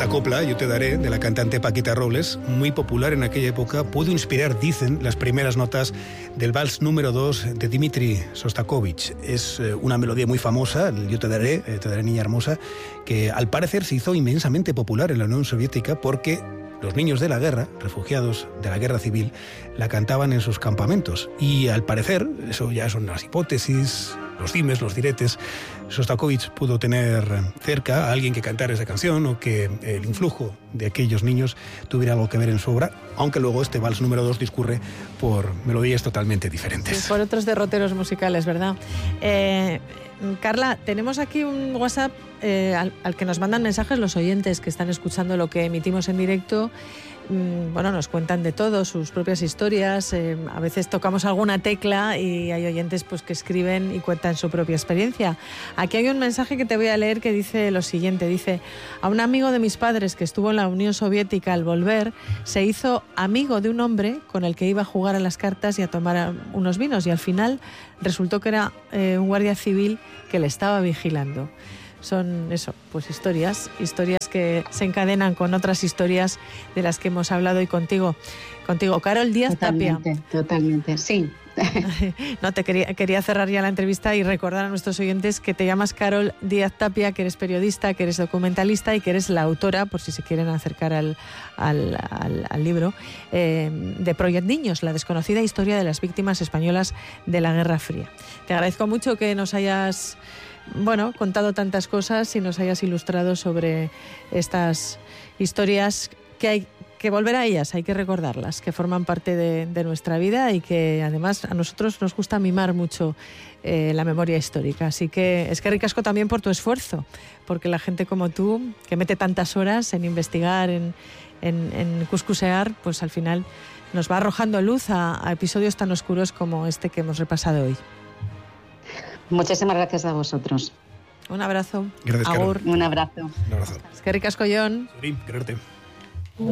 Esta copla, Yo te daré, de la cantante Paquita Robles, muy popular en aquella época, pudo inspirar, dicen, las primeras notas del vals número 2 de Dmitri Shostakovich. Es una melodía muy famosa, el Yo te daré niña hermosa, que al parecer se hizo inmensamente popular en la Unión Soviética porque los niños de la guerra, refugiados de la guerra civil, la cantaban en sus campamentos. Y al parecer, eso ya son las hipótesis, los dimes, los diretes, Shostakovich pudo tener cerca a alguien que cantara esa canción o que el influjo de aquellos niños tuviera algo que ver en su obra, aunque luego este vals número 2 discurre por melodías totalmente diferentes. Sí, por otros derroteros musicales, ¿verdad? Carla, tenemos aquí un WhatsApp al que nos mandan mensajes los oyentes que están escuchando lo que emitimos en directo. Bueno, nos cuentan de todo, sus propias historias, a veces tocamos alguna tecla y hay oyentes pues que escriben y cuentan su propia experiencia. Aquí hay un mensaje que te voy a leer que dice lo siguiente, dice: a un amigo de mis padres que estuvo en la Unión Soviética, al volver se hizo amigo de un hombre con el que iba a jugar a las cartas y a tomar unos vinos, y al final resultó que era un guardia civil que le estaba vigilando. Son eso, pues historias que se encadenan con otras historias de las que hemos hablado hoy contigo. Carol Díaz Tapia. Totalmente, sí. No, quería cerrar ya la entrevista y recordar a nuestros oyentes que te llamas Carol Díaz Tapia, que eres periodista, que eres documentalista y que eres la autora, por si se quieren acercar al libro, de Project Niños, la desconocida historia de las víctimas españolas de la Guerra Fría. Te agradezco mucho que nos hayas contado tantas cosas y nos hayas ilustrado sobre estas historias que hay que volver a ellas, hay que recordarlas, que forman parte de nuestra vida y que además a nosotros nos gusta mimar mucho la memoria histórica. Así que es que ricasco también por tu esfuerzo, porque la gente como tú, que mete tantas horas en investigar, en cuscusear, pues al final nos va arrojando luz a episodios tan oscuros como este que hemos repasado hoy. Muchísimas gracias a vosotros. Un abrazo. Gracias, Agur. Un abrazo. Un abrazo. Es que ricasco, Jon. Sí, quererte.